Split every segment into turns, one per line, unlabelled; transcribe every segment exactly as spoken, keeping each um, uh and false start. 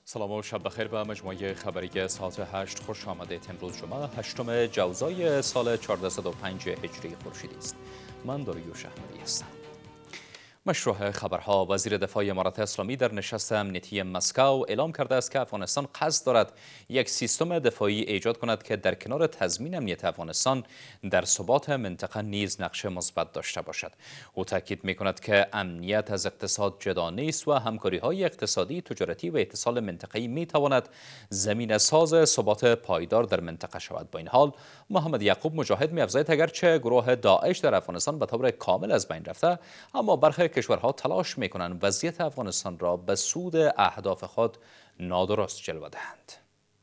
سلام و شب بخیر به مجموعه خبری ساعت هشت خوش آمدید. امروز جمعه هشتم جوزای سال چهارصد و پنج هجری خورشیدی است. من داریوش احمدی هستم. مشروع خبرها: وزیر دفاع امارات اسلامی در نشست امنیتی مسکو اعلام کرده است که افغانستان قصد دارد یک سیستم دفاعی ایجاد کند که در کنار تضمین امنیت افغانستان در ثبات منطقه نیز نقش مثبت داشته باشد. او تاکید می کند که امنیت از اقتصاد جدا نیست و همکاری های اقتصادی، تجارتی و اتصال منطقه‌ای می تواند زمینه ساز ثبات پایدار در منطقه شود. با این حال محمد یعقوب مجاهد می افزاید اگرچه گروه داعش در افغانستان به طور کامل از بین رفته، اما برخی کشورها تلاش می کنند وضعیت افغانستان را به سود اهداف خود نادرست جلوه دهند.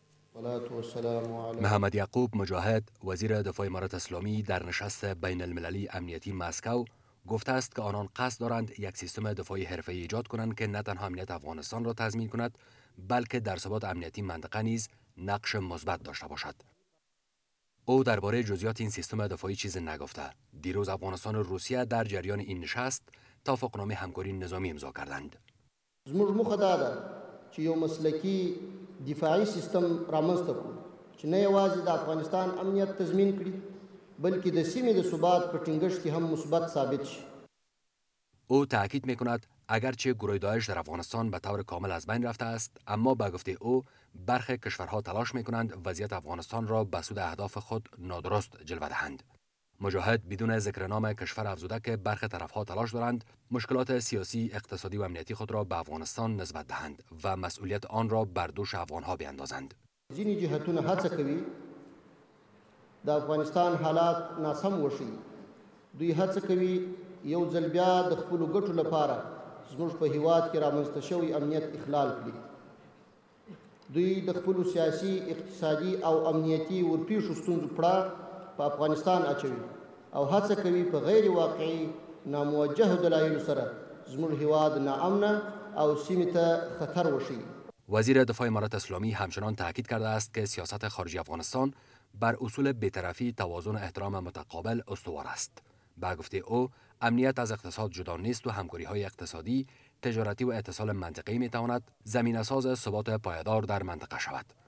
محمد یعقوب مجاهد وزیر دفاع امارات اسلامی در نشست بین المللی امنیتی مسکو گفته است که آنان قصد دارند یک سیستم دفاعی حرفه‌ای ایجاد کنند که نه تنها امنیت افغانستان را تضمین کند، بلکه در ثبات امنیتی منطقه نیز نقش مثبت داشته باشد. او درباره جزئیات این سیستم دفاعی چیزی نگفته. دیروز افغانستان و روسیه در جریان این نشست توافقنامه همکاری نظامی امضا کردند.
زموږ موخه دا ده چې یو مسلکی دفاعي سیستم رامنځته کړو چې نه یوازې د افغانستان امنیت تضمین کړي بلکې د سیمې د ثبات په ټینګښت کې هم مثبت ثابت شي.
او تاکید میکند اگرچه گروه داعش در افغانستان به طور کامل از بین رفته است، اما به گفته او برخی کشورها تلاش میکنند وضعیت افغانستان را به سود اهداف خود نادرست جلوه دهند. مجاهد بدون ذکر نام کشور افزوده که برخی طرفها تلاش دارند مشکلات سیاسی، اقتصادی و امنیتی خود را به افغانستان نسبت دهند و مسئولیت آن را بر دوش افغانها بیاندازند.
ځینې جهتونه هڅه کوي د افغانستان حالات ناسم وښيي. دوی هڅه کوي یو ځل بیا د خپلو ګټو لپاره زموږ په هیواد کې رامنځته شوی امنیت اخلال کړي. دوی د خپلو سیاسي، اقتصادي او امنیتي ورپېښو ستونزو پړه په افغانستان اچوي او هڅه کوي په غیر واقعي ناموجهو دلایلو سره زموږ هیواد ناامنه او سیمې ته خطر وښيي.
وزیر دفاع امارات اسلامی همچنان تاکید کرده است که سیاست خارجی افغانستان بر اصول بی‌طرفی، توازن و احترام متقابل استوار است. به گفته او امنیت از اقتصاد جدا نیست و همکاری های اقتصادی، تجارتی و اتصال منطقه‌ای می تواند زمینه ساز ثبات پایدار در منطقه شود.